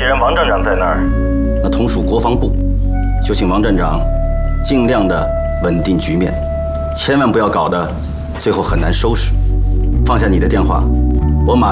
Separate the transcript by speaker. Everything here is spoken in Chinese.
Speaker 1: 既然王站长在那儿，那同属国防部，就请王站长尽量的稳定局面，千万不要搞得最后很难收拾。放下你的电话，我马。